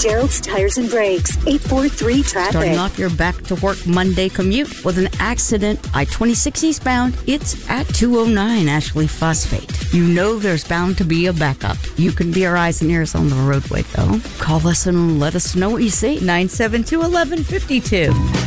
Gerald's Tires and Brakes, 843 Traffic. Starting off your back-to-work Monday commute with an accident, I-26 eastbound, it's at 209 Ashley Phosphate. You know there's bound to be a backup. You can be our eyes and ears on the roadway, though. Call us and let us know what you see. 972-1152.